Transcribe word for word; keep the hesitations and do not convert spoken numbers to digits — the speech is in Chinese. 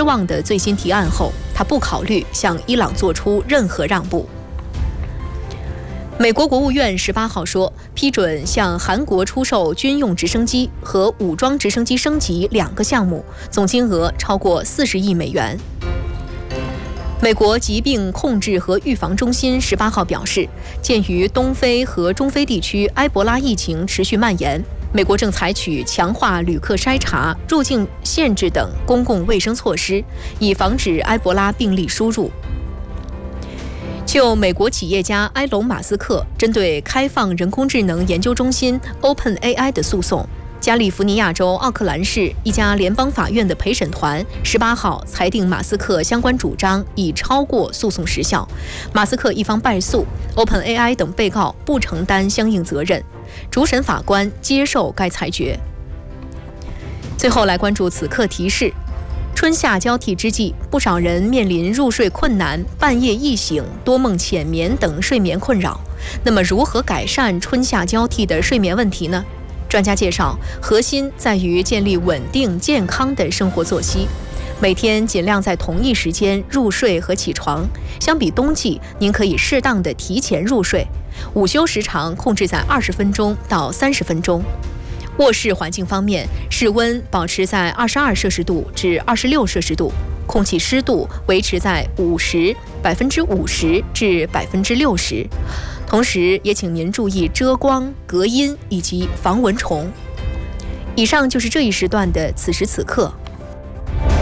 望的最新提案后，他不考虑向伊朗做出任何让步。美国国务院十八号说，批准向韩国出售军用直升机和武装直升机升级两个项目，总金额超过四十亿美元。美国疾病控制和预防中心十八号表示，鉴于东非和中非地区埃博拉疫情持续蔓延，美国正采取强化旅客筛查、入境限制等公共卫生措施，以防止埃博拉病例输入。就美国企业家埃隆·马斯克针对开放人工智能研究中心 OpenAI 的诉讼，加利福尼亚州奥克兰市一家联邦法院的陪审团十八号裁定马斯克相关主张已超过诉讼时效，马斯克一方败诉， OpenAI 等被告不承担相应责任。主审法官接受该裁决。最后来关注此刻提示。春夏交替之际，不少人面临入睡困难、半夜易醒、多梦浅眠等睡眠困扰。那么，如何改善春夏交替的睡眠问题呢？专家介绍，核心在于建立稳定健康的生活作息，每天尽量在同一时间入睡和起床。相比冬季，您可以适当的提前入睡，午休时长控制在二十分钟到三十分钟。卧室环境方面，室温保持在二十二摄氏度至二十六摄氏度，空气湿度维持在五十百分之五十至百分之六十。同时，也请您注意遮光、隔音以及防蚊虫。以上就是这一时段的此时此刻。